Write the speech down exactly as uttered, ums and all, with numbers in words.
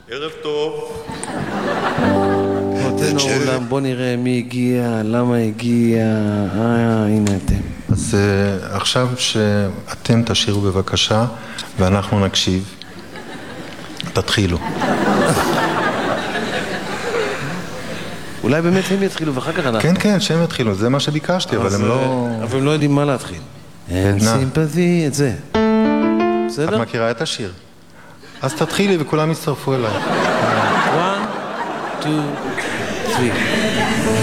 ערב טוב. תן העולם, בוא נראה מי הגיע, למה הגיע, אה, הנה אתם. אז uh, עכשיו שאתם תשירו בבקשה, ואנחנו נקשיב. תתחילו. אולי באמת הם יתחילו, ואחר כך אנחנו... כן, כן, שהם יתחילו, זה מה שביקשתי, אבל הם לא... אבל הם לא יודעים מה להתחיל. אין סימפתי, את זה. בסדר? את מכירה את השיר. אז תתחילי וכולם יצטרפו אליי. one, two, three.